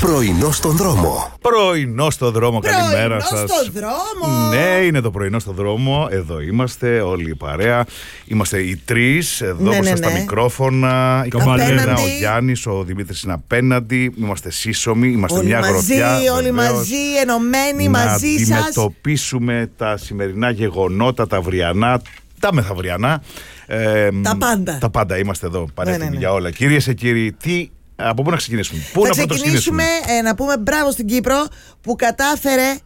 Πρωινό στον δρόμο. Πρωινό στον δρόμο, καλημέρα σας. Πρωινό στον δρόμο. Ναι, είναι το πρωινό στον δρόμο. Εδώ είμαστε, όλοι η παρέα. Είμαστε οι τρεις εδώ μπροστά στα μικρόφωνα. Η Κατερίνα, ο Γιάννης, ο Δημήτρης είναι απέναντι. Είμαστε σύσσωμοι, είμαστε όλοι μια γροθιά. Όλοι μαζί, ενωμένοι μαζί σας. Να αντιμετωπίσουμε τα σημερινά γεγονότα, τα αυριανά, τα μεθαυριανά. Τα πάντα. Τα πάντα είμαστε εδώ πανέτοιμοι για όλα. Κυρίες και κύριοι, από πού να ξεκινήσουμε? Θα ξεκινήσουμε να πούμε μπράβο στην Κύπρο που κατάφερε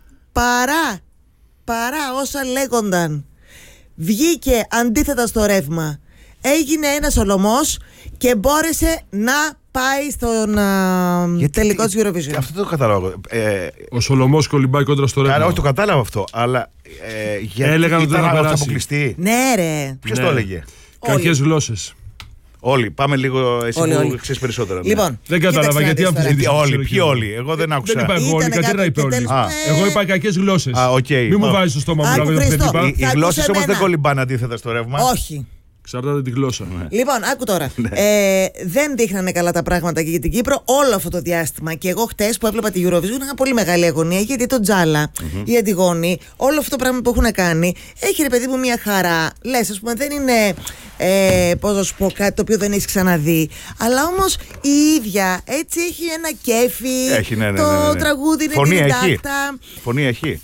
παρά όσα λέγονταν. Βγήκε αντίθετα στο ρεύμα. Έγινε ένας Σολωμός και μπόρεσε να πάει στον τελικό της Eurovision. Αυτό το κατάλαβα. Ο Σολωμός κολυμπάει κόντρα στο ρεύμα. Όχι, το κατάλαβα αυτό. Αλλά έλεγαν ότι δεν θα περάσει. Αποκλειστεί. Ναι, ρε. Ποιος το έλεγε? Κακές γλώσσες. Όλοι. Πάμε λίγο εσύ που ξέρεις περισσότερα. Λοιπόν, δεν κατάλαβα γιατί αμφισβητείς. Ποιοι όλοι? Εγώ δεν άκουσα. Δεν είπα εγώ όλοι, Κατερίνα είπε όλοι. Εγώ είπα κακές γλώσσες. Μην μου βάζεις στο στόμα μου. Οι γλώσσες όμως δεν κολυμπάνε αντίθετα στο ρεύμα. Όχι. Εξαρτάται τη γλώσσα. Λοιπόν, άκου τώρα. Δεν δείχνανε καλά τα πράγματα και για την Κύπρο όλο αυτό το διάστημα. Και εγώ χτες που έβλεπα τη Eurovision είχα πολύ μεγάλη αγωνία γιατί το Τζάλα, η Αντιγόνη, όλο αυτό το πράγμα που έχουν κάνει έχει, ρε παιδί μου, μια χαρά. Λες, ας πούμε, δεν είναι. Πώς να σου πω, κάτι το οποίο δεν έχεις ξαναδεί. Αλλά όμως η ίδια έτσι έχει ένα κέφι. Έχει, ναι. Το τραγούδι είναι τριντάκτα. Φωνή έχει.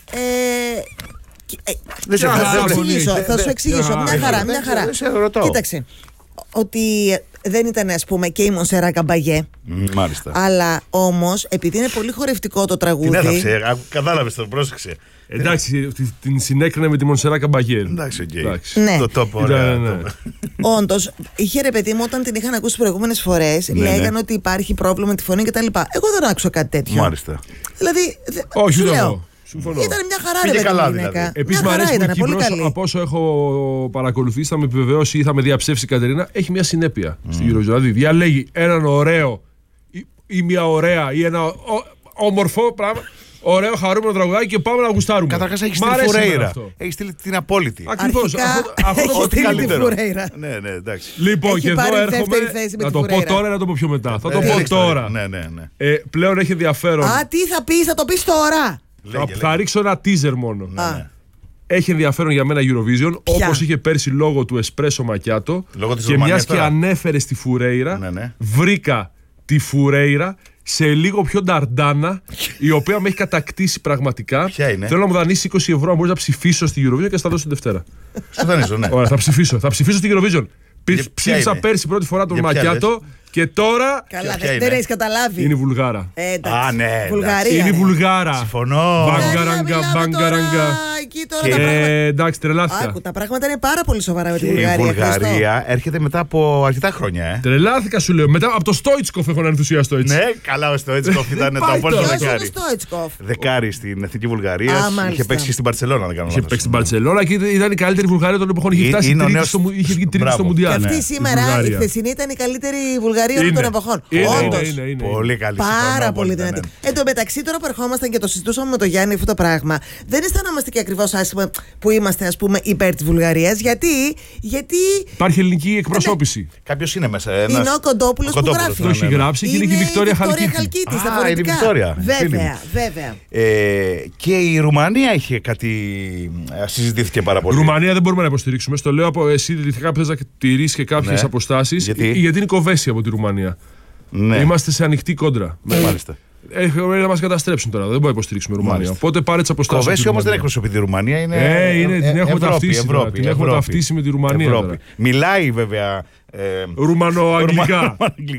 Θα σου εξηγήσω. Μια χαρά. Κοίταξε. Ότι δεν ήταν, ας πούμε, και η Μονσερά Καμπαγέ. Μάλιστα. Αλλά όμως, επειδή είναι πολύ χορευτικό το τραγούδι. Την έδαψε, κατάλαβες το, πρόσεξε. Εντάξει, την συνέκρινε με τη Μονσερά Καμπαγέ. Εντάξει, οκ. Ναι. Το τόπο, ωραία. Όντως, είχε, ρε παιδί μου, όταν την είχαν ακούσει προηγούμενες φορές, λέγανε ότι υπάρχει πρόβλημα με τη φωνή κτλ. Εγώ δεν άκουσα κάτι τέτοιο. Μάλιστα. Δηλαδή. Όχι, σου δεν λέω. Συμφωνώ. Ήταν μια χαρά, ρε παιδί μου. Επίσης μου αρέσει που η Κύπρος, από όσο έχω παρακολουθήσει, θα με επιβεβαιώσει ή θα με διαψεύσει η Κατερίνα, έχει μια συνέπεια στην Eurovision. Δηλαδή διαλέγει έναν ωραίο ή μια ωραία ή ένα όμορφο πράγμα, ωραίο χαρούμενο τραγουδάκι και πάμε να γουστάρουμε. Καταρχάς έχει στείλει Φουρέιρα. Έχει στείλει την απόλυτη. Ακριβώς. Αυτό το καλύτερο. Ναι, εντάξει. Λοιπόν, και εδώ έρχομαι. Να το πω τώρα ή να το πω πιο μετά? Θα το πω τώρα. Πλέον έχει ενδιαφέρον. Τι θα πεις, θα το πεις τώρα. Θα ρίξω ένα teaser μόνο. Έχει ενδιαφέρον για μένα Eurovision, όπως είχε πέρσι λόγω του Espresso Macchiato. Και μιας και ανέφερε στη Φουρέιρα, βρήκα τη Φουρέιρα σε λίγο πιο νταρντάνα, η οποία με έχει κατακτήσει πραγματικά. Ποια είναι? Θέλω να μου δανείσει 20 ευρώ, αν μπορείς να ψηφίσω στη Eurovision και θα τα δώσω την Δευτέρα. Σου δανείζω, ναι. Ωραία, θα ψηφίσω στη Eurovision. Ψήφισα πέρσι πρώτη φορά τον Μακιάτο. Και τώρα. Καλά, δεν έχεις καταλάβει. Είναι η Βουλγάρα. Ναι. Βουλγαρία. Είναι η Βουλγάρα. Συμφωνώ. Μπαγκαραγκα. Εντάξει, τρελάθηκα. Τα πράγματα είναι πάρα πολύ σοβαρά με τη Βουλγαρία. Η Βουλγαρία έρχεται μετά από αρκετά χρόνια. Τρελάθηκα, σου λέω. Μετά από το Στόιτσκοφ έχω να ενθουσιαστώ έτσι. Ναι, καλά, ο Στόιτσκοφ ήταν το απόλυτο δεκάρι. Δεκάρι στην Εθνική Βουλγαρία. Είχε παίξει και στην Μπαρσελόνα, δεν κάνω λάθος. Είχε παίξει στην Μπαρσελόνα και ήταν η καλύτερη Βουλγαρία των εποχών. Είχε βγει τρίτη στο Μουντιάλ. Και αυτή σήμερα η χθεσινή ήταν η καλύτερη Βουλγαρία όλων των εποχών. Όντως. Πολύ καλή. Πάρα πολύ δυνατή. Εν τω μεταξύ, τώρα που ερχόμασταν και το συζητούσαμε με τον Γιάννη αυτό το πράγμα, δεν αισθανόμαστε και ακριβώς άσχημα που είμαστε, ας πούμε, υπέρ της Βουλγαρίας. Γιατί. Υπάρχει ελληνική εκπροσώπηση. Κάποιος είναι μέσα. Είναι ο Κοντόπουλος που γράφει. Το έχει γράψει και είναι και η Βικτόρια Χαλκίτη. Είναι η Βικτόρια. Βέβαια. Και η Ρουμανία είχε κάτι. Συζητήθηκε πάρα πολύ. Ρουμανία δεν μπορούμε να υποστηρίξουμε. Στο λέω από εσύ, θες να τηρήσεις και κάποιες αποστάσεις. Γιατί είναι κοβέση από τη Ρουμανία. Ναι. Είμαστε σε ανοιχτή κόντρα. Μάλιστα. Έχουν να μας καταστρέψουν τώρα. Δεν μπορούμε να υποστηρίξουμε Ρουμανία. Οπότε πάρε τις αποστάσεις. Κοβέση όμως δεν εκπροσωπεί τη Ρουμανία. Την έχουμε ταυτίσει. Την έχουμε ταυτίσει με τη Ρουμανία. Μιλάει βέβαια. Ρουμανο-αγγλικά.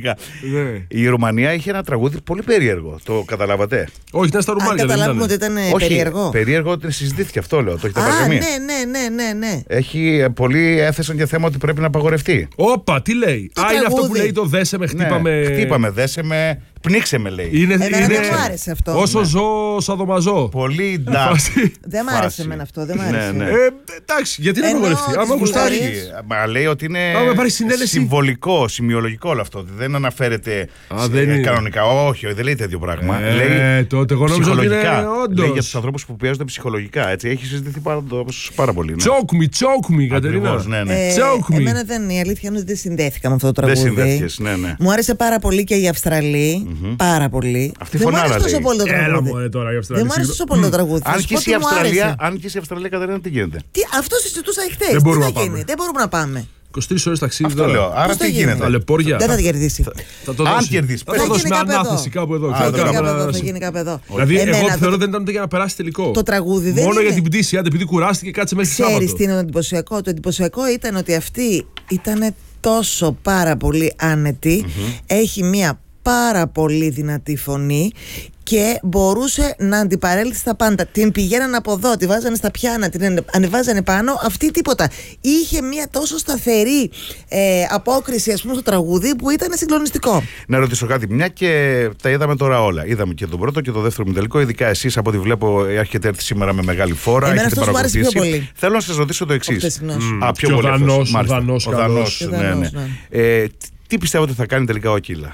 Η Ρουμανία είχε ένα τραγούδι πολύ περίεργο. Το καταλάβατε? Όχι, ήταν στα Ρουμάνια. Καταλάβουμε ότι ήταν περίεργο. Περίεργο ότι συζητήθηκε αυτό, λέω. Το έχετε παρακαμεί? Ναι. Έχει πολλοί έθεσαν και θέμα ότι πρέπει να απαγορευτεί. Όπα, τι λέει? Είναι αυτό που λέει το δέσε με, χτύπαμε. Χτύπαμε, δέσε με, πνίξε με, λέει. Δεν μου άρεσε αυτό. Όσο ζω, σαδομαζώ. Πολύ δεν μ' άρεσε εμένα αυτό. Εντάξει, γιατί να απαγορευτεί? Άμα γουστάρει. Μα λέει ότι είναι συμβολικό, σημειολογικό όλο αυτό. Δεν αναφέρεται κανονικά. Όχι, δεν λέει τέτοιο πράγμα. Λέει τότε εγώ νόμιζα ότι είναι όντως. Λέει για τους ανθρώπους που πιέζονται ψυχολογικά. Έχει συζητηθεί πάρα πολύ. Choke me, Κατερίνα. Εμένα η αλήθεια είναι ότι δεν συνδέθηκα με αυτό το τραγούδι. Δεν συνδέθηκες, ναι. Μου άρεσε πάρα πολύ και η Αυστραλή. πάρα πολύ. Αυτή δεν μου άρεσε τόσο πολύ το τραγούδι. Δεν μου άρεσε τόσο πολύ το τραγούδι. Αν και η Αυστραλία, Κατερίνα, τι γίνεται? Αυτό συζητούσα χτες. Δεν μπορούμε να πάμε. 23 ώρες ταξίδι. Αυτό λέω. Άρα τι γίνεται? Τα λεπόρια. Δεν θα την κερδίσει. Αν κερδίσει, θα δώσει μια ανάθεση κάπου εδώ. Θα γίνει κάπου εδώ. Δηλαδή, εγώ θεωρώ δεν ήταν ούτε για να περάσει τελικό. Το τραγούδι δεν μόνο για την πτήση, άντε επειδή κουράστηκε, κάτσε μέχρι Σάββατο. Ξέρεις τι είναι το εντυπωσιακό? Το εντυπωσιακό ήταν ότι αυτή ήταν τόσο πάρα πολύ άνετη. Έχει μια πάρα πολύ δυνατή φωνή και μπορούσε να αντιπαρέλθει στα πάντα. Την πηγαίναν από εδώ, τη βάζανε στα πιάνα, την ανεβάζανε πάνω. Αυτή τίποτα. Είχε μια τόσο σταθερή απόκριση, ας πούμε, στο τραγούδι που ήταν συγκλονιστικό. Να ρωτήσω κάτι, μια και τα είδαμε τώρα όλα. Είδαμε και τον πρώτο και το δεύτερο τελικό. Ειδικά εσείς, από ό,τι βλέπω, έχετε έρθει σήμερα με μεγάλη φόρα. Εμένα αυτός μου άρεσε πιο πολύ. Θέλω να σας ρωτήσω το εξής. Πιο πολύ. Ο Δανός. Τι πιστεύετε ότι θα κάνει τελικά ο Ακίλα?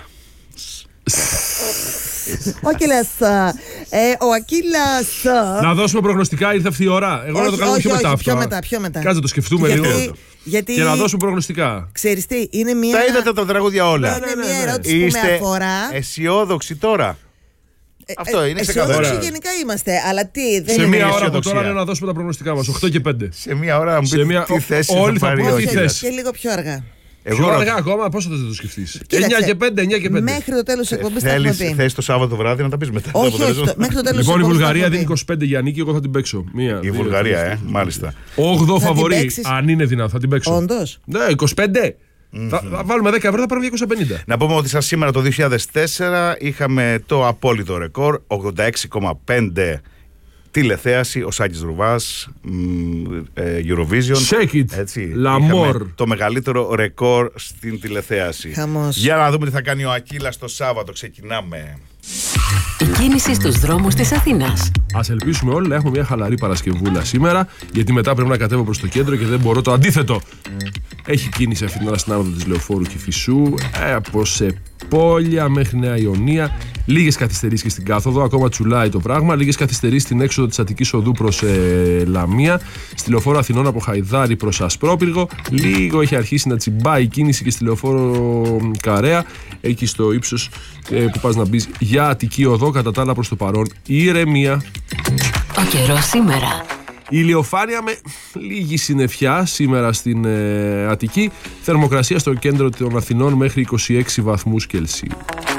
Ο Ακίλας. Να δώσουμε προγνωστικά, ήρθε αυτή η ώρα. Εγώ να το κάνουμε πιο μετά. Πιο μετά. Κάτσε να το σκεφτούμε λίγο. Και να δώσουμε προγνωστικά. Ξέρεις τι, είναι μια. Τα είδατε τα τραγούδια όλα. Είναι μια ερώτηση που με αφορά. Αισιόδοξοι τώρα. Αυτό είναι ξεκάθαρο. Αισιόδοξοι γενικά είμαστε, αλλά τι, δεν σε είναι. μία ώρα από τώρα είναι να δώσουμε τα προγνωστικά μας. 8 και 5. Σε μία ώρα να μου πείτε τι θέση όλοι θα πάρει ο Ακίλας. Και λίγο πιο αργά. Πιο αργά ακόμα, πόσο θα το σκεφτείς? 9 και 5. Μέχρι το τέλος της εκπομπής θα έχουμε πει. Θες το Σάββατο βράδυ να τα πεις μετά? Όχι, μέχρι το τέλος. Λοιπόν, η Βουλγαρία δίνει 25 για νίκη, εγώ θα την παίξω. Η Βουλγαρία, μάλιστα. 8ο φαβορί, αν είναι δυνατό, θα την παίξω. Όντως. Ναι, 25. Θα βάλουμε 10 ευρώ, θα πάρουμε 250. Να πούμε ότι σαν σήμερα το 2004 είχαμε το απόλυτο ρεκόρ, 86,5 τηλεθέαση, ο Σάκης Ρουβάς, Eurovision. Shake it, έτσι, L'amour. Το μεγαλύτερο ρεκόρ στην τηλεθέαση. Χαμός. Για να δούμε τι θα κάνει ο Ακίλας το Σάββατο. Ξεκινάμε. Η κίνηση στους δρόμους της Αθήνας. Ας ελπίσουμε όλοι να έχουμε μια χαλαρή Παρασκευούλα σήμερα, γιατί μετά πρέπει να κατέβω προς το κέντρο και δεν μπορώ το αντίθετο. Έχει κίνηση αυτή την ώρα στην άδο της Λεωφόρου Κηφισού, από Σεπόλια μέχρι Νέα Ιωνία. Λίγες καθυστερήσεις και στην κάθοδο, ακόμα τσουλάει το πράγμα. Λίγες καθυστερήσεις στην έξοδο της Αττικής Οδού προς Λαμία. Στη Λεωφόρο Αθηνών από Χαϊδάρη προς Ασπρόπυργο. Λίγο έχει αρχίσει να τσιμπάει η κίνηση και στη Λεωφόρο Καρέα, εκεί στο ύψος που πας να μπεις για Αττική Οδό. Κατά τα άλλα προς το παρόν ηρεμία. Ο καιρός σήμερα. Η ηλιοφάνεια με λίγη συννεφιά σήμερα στην Αττική. Θερμοκρασία στο κέντρο των Αθηνών μέχρι 26 βαθμούς Κελσίου.